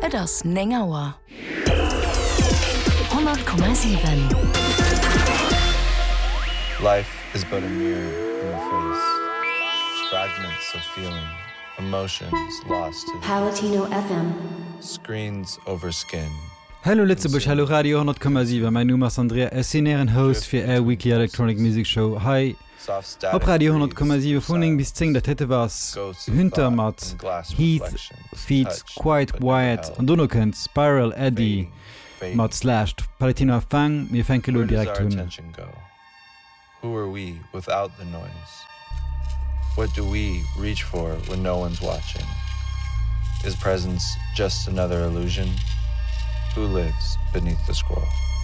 Et ass 9 Auer. 100,7. Life is but a mirror in the face. Fragments of feeling, emotions lost to the Palatino FM. Screens over skin. Hallo Lützeburg, hallo Radio 100,7. Mein Name ist Andrea, Essenären Host für Air Weekly Electronic Music Show. Hi. Auf Radio 100,7 von bis 10 der Tette was Hintermatt, Heath, Feet, Quiet Wyatt und du noch könnt Spiral Eddie, Matt Slashed, Palatino Fang, mir fängt lo direkt tun. Who are we without the noise? What do we reach for when no one's watching? Is presence just another illusion? Who lives beneath the scroll?